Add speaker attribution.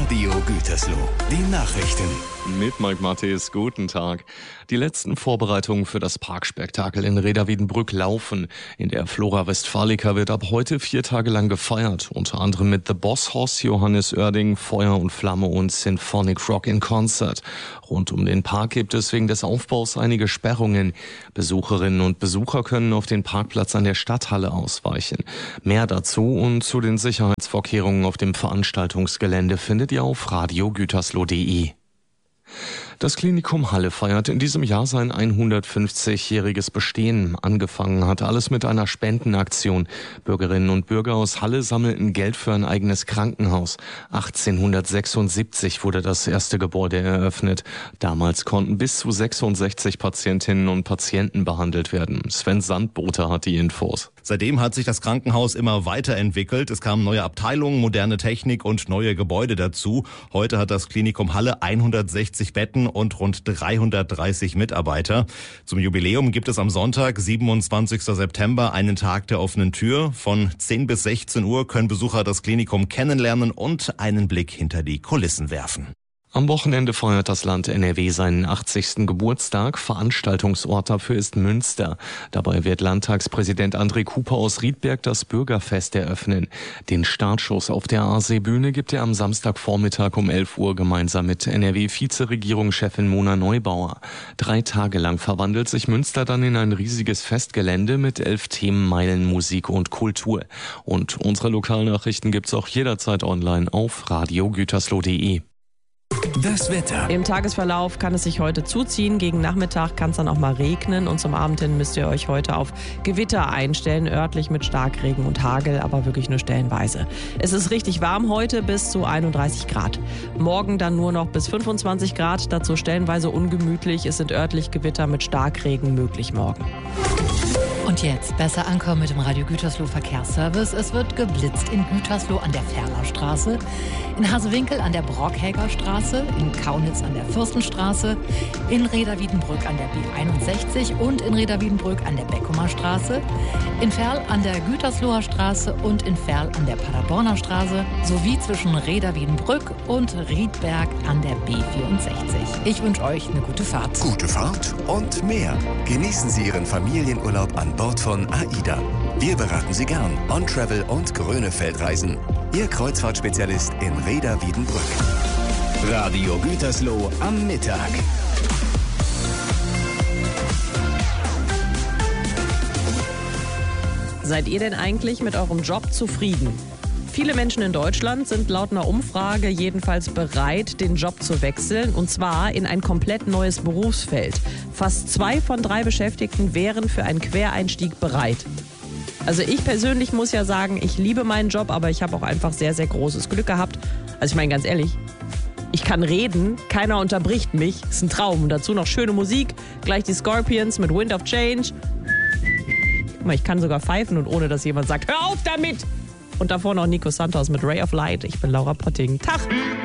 Speaker 1: Radio Gütersloh. Die Nachrichten.
Speaker 2: Mit Mike Matthes, guten Tag. Die letzten Vorbereitungen für das Parkspektakel in Reda-Wiedenbrück laufen. In der Flora Westfalica wird ab heute 4 Tage lang gefeiert. Unter anderem mit The Boss Hoss, Johannes Oerding, Feuer und Flamme und Symphonic Rock in Concert. Rund um den Park gibt es wegen des Aufbaus einige Sperrungen. Besucherinnen und Besucher können auf den Parkplatz an der Stadthalle ausweichen. Mehr dazu und zu den Sicherheitsvorkehrungen auf dem Veranstaltungsgelände findet ihr auf radiogütersloh.de. Das Klinikum Halle feiert in diesem Jahr sein 150-jähriges Bestehen. Angefangen hat alles mit einer Spendenaktion. Bürgerinnen und Bürger aus Halle sammelten Geld für ein eigenes Krankenhaus. 1876 wurde das erste Gebäude eröffnet. Damals konnten bis zu 66 Patientinnen und Patienten behandelt werden. Sven Sandbote hat die Infos.
Speaker 3: Seitdem hat sich das Krankenhaus immer weiterentwickelt. Es kamen neue Abteilungen, moderne Technik und neue Gebäude dazu. Heute hat das Klinikum Halle 160 Betten und rund 330 Mitarbeiter. Zum Jubiläum gibt es am Sonntag, 27. September, einen Tag der offenen Tür. Von 10 bis 16 Uhr können Besucher das Klinikum kennenlernen und einen Blick hinter die Kulissen werfen.
Speaker 2: Am Wochenende feiert das Land NRW seinen 80. Geburtstag. Veranstaltungsort dafür ist Münster. Dabei wird Landtagspräsident André Cooper aus Riedberg das Bürgerfest eröffnen. Den Startschuss auf der Aasee-Bühne gibt er am Samstagvormittag um 11 Uhr gemeinsam mit NRW-Vizeregierungschefin Mona Neubauer. 3 Tage lang verwandelt sich Münster dann in ein riesiges Festgelände mit 11 Themenmeilen Musik und Kultur. Und unsere Lokalnachrichten gibt's auch jederzeit online auf radiogütersloh.de.
Speaker 1: Das Wetter.
Speaker 4: Im Tagesverlauf kann es sich heute zuziehen. Gegen Nachmittag kann es dann auch mal regnen. Und zum Abend hin müsst ihr euch heute auf Gewitter einstellen. Örtlich mit Starkregen und Hagel, aber wirklich nur stellenweise. Es ist richtig warm heute, bis zu 31 Grad. Morgen dann nur noch bis 25 Grad. Dazu stellenweise ungemütlich. Es sind örtlich Gewitter mit Starkregen möglich morgen.
Speaker 5: Und jetzt besser ankommen mit dem Radio Gütersloh Verkehrsservice. Es wird geblitzt in Gütersloh an der Fernerstraße, in Hasewinkel an der Brockhäger Straße, in Kaunitz an der Fürstenstraße, in Reda-Wiedenbrück an der B61 und in Reda-Wiedenbrück an der Beckumer Straße, in Verl an der Gütersloher Straße und in Verl an der Paderborner Straße sowie zwischen Reda-Wiedenbrück und Riedberg an der B64. Ich wünsche euch eine gute Fahrt.
Speaker 1: Gute Fahrt und mehr. Genießen Sie Ihren Familienurlaub an Bord von AIDA. Wir beraten Sie gern. On-Travel und Grönefeldreisen. Ihr Kreuzfahrtspezialist in Reda-Wiedenbrück. Radio Gütersloh am Mittag.
Speaker 4: Seid ihr denn eigentlich mit eurem Job zufrieden? Viele Menschen in Deutschland sind laut einer Umfrage jedenfalls bereit, den Job zu wechseln, und zwar in ein komplett neues Berufsfeld. Fast 2 von 3 Beschäftigten wären für einen Quereinstieg bereit. Also ich persönlich muss ja sagen, ich liebe meinen Job, aber ich habe auch einfach sehr, sehr großes Glück gehabt. Also ich meine ganz ehrlich, ich kann reden, keiner unterbricht mich, ist ein Traum. Und dazu noch schöne Musik, gleich die Scorpions mit Wind of Change. Guck mal, ich kann sogar pfeifen und ohne dass jemand sagt, hör auf damit! Und davor noch Nico Santos mit Ray of Light. Ich bin Laura Potting. Tag!